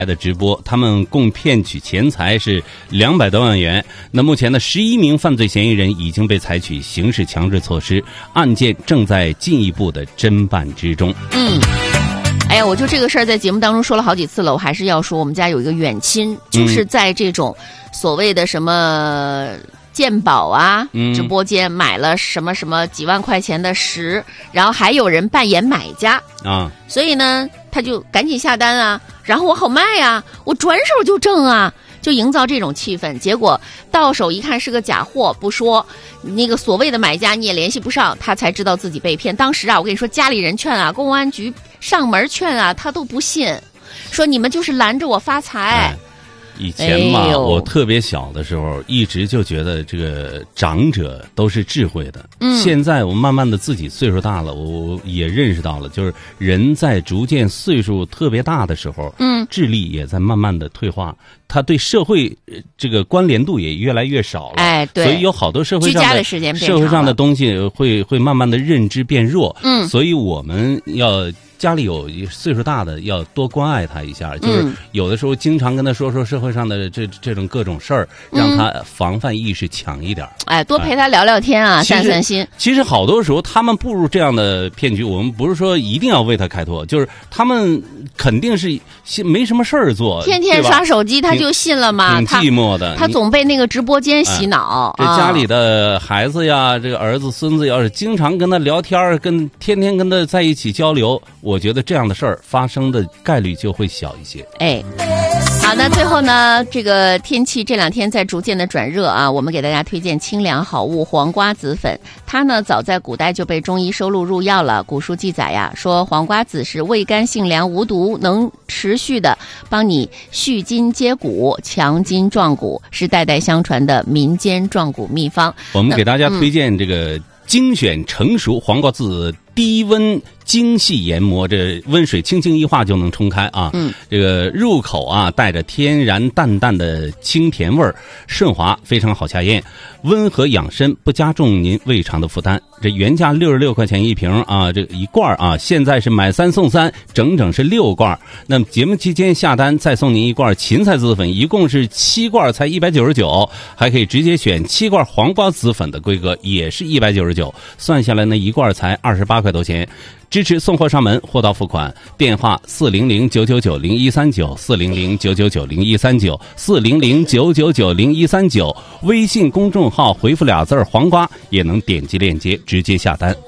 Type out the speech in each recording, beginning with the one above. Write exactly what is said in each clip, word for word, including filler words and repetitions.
的直播，他们共骗取钱财是两百多万元。那目前呢，十一名犯罪嫌疑人已经被采取刑事强制措施，案件正在进一步的侦办之中。 嗯，哎呀，我就这个事儿在节目当中说了好几次了，我还是要说，我们家有一个远亲，就是在这种所谓的什么鉴宝啊、嗯、直播间买了什么什么几万块钱的食，然后还有人扮演买家啊，所以呢，他就赶紧下单啊，然后我好卖啊，我转手就挣啊，就营造这种气氛。结果到手一看是个假货，不说那个所谓的买家你也联系不上，他才知道自己被骗。当时啊，我跟你说，家里人劝啊，公安局上门劝啊，他都不信，说你们就是拦着我发财。哎， 以前嘛、哎，我特别小的时候，一直就觉得这个长者都是智慧的。嗯，现在我慢慢的自己岁数大了，我也认识到了，就是人在逐渐岁数特别大的时候，嗯，智力也在慢慢的退化，他对社会这个关联度也越来越少了。哎，对，所以有好多社会上的，居家的时间变长了，社会上的东西会会慢慢的认知变弱。嗯，所以我们要。家里有岁数大的要多关爱他一下，就是有的时候经常跟他说说社会上的这这种各种事儿，让他防范意识强一点。哎， 多陪他聊聊天啊，散散心。 其实好多时候他们步入这样的骗局，我们不是说一定要为他开脱，就是他们肯定是没什么事儿做， 天天刷手机他就信了吗？ 挺寂寞的， 他总被那个直播间洗脑。 这家里的孩子呀，这个儿子孙子要是经常跟他聊天，跟天天跟他在一起交流，我觉得这样的事儿发生的概率就会小一些。 哎，好，那最后呢，这个天气这两天在逐渐的转热啊，我们给大家推荐清凉好物黄瓜子粉。它呢早在古代就被中医收录入药了。古书记载呀，说黄瓜子是味甘性凉无毒，能持续的帮你续筋接骨、强筋壮骨，是代代相传的民间壮骨秘方。 我们给大家推荐这个精选成熟黄瓜子低温精细研磨，这温水轻轻一化就能冲开啊！嗯，这个入口啊带着天然淡淡的清甜味儿，顺滑，非常好下咽，温和养身，不加重您胃肠的负担。这原价六十六块钱一瓶啊，这一罐啊，现在是买三送三，整整是六罐。那么节目期间下单再送您一罐芹菜籽粉，一共是七罐才一百九十九，还可以直接选七罐黄瓜籽粉的规格，也是一百九十九，算下来呢一罐才二十八块多钱。支持送货上门，货到付款。电话四零零九九九零一三九，四零零九九九零一三九，四零零九九九零一三九。微信公众号回复俩字儿黄瓜，也能点击链接直接下单。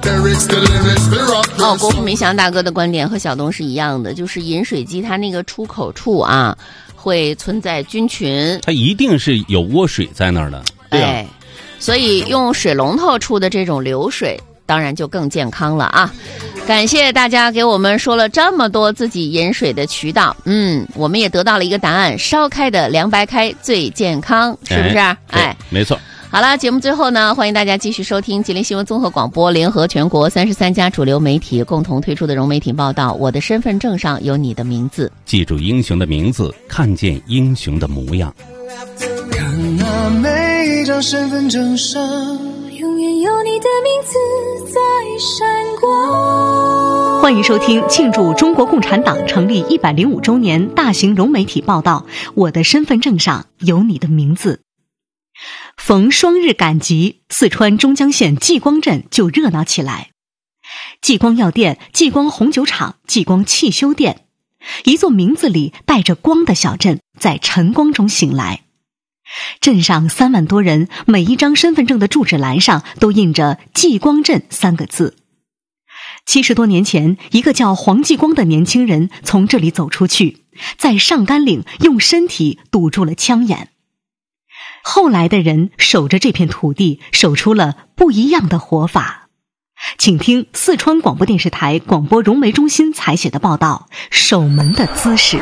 哦，国富民祥大哥的观点和小东是一样的，就是饮水机它那个出口处啊，会存在菌群， 它一定是有窝水在那儿的。对啊，哎， 所以用水龙头出的这种流水。当然就更健康了啊！感谢大家给我们说了这么多自己饮水的渠道，嗯，我们也得到了一个答案：烧开的凉白开最健康，是不是？哎， 哎没错。 好了，节目最后呢，欢迎大家继续收听吉林新闻综合广播联合全国三十三家主流媒体共同推出的融媒体报道。我的身份证上有你的名字， 记住英雄的名字，看见英雄的模样。 看那每一张身份证上，永远有你的名字在闪光。 欢迎收听庆祝中国共产党成立一百零五周年大型融媒体报道《我的身份证上有你的名字》。逢双日赶集，四川中江县继光镇就热闹起来。继光药店、继光红酒厂、继光汽修店，一座名字里带着光的小镇在晨光中醒来。镇上三万多人，每一张身份证的住址栏上都印着继光镇三个字。七十多年前，一个叫黄继光的年轻人从这里走出去，在上甘岭用身体堵住了枪眼。后来的人守着这片土地，守出了不一样的活法。请听四川广播电视台广播融媒中心采写的报道《守门的姿势》。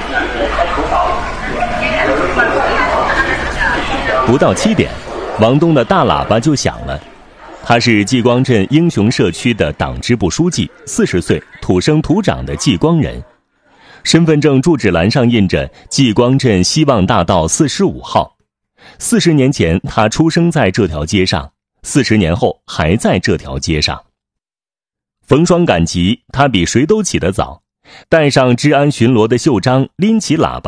不到七点，王东的大喇叭就响了。他是继光镇英雄社区的党支部书记，四十岁，土生土长的继光人。身份证住址栏上印着继光镇希望大道四十五号。四十年前，他出生在这条街上，四十年后还在这条街上。逢双赶集，他比谁都起得早，带上治安巡逻的袖章，拎起喇叭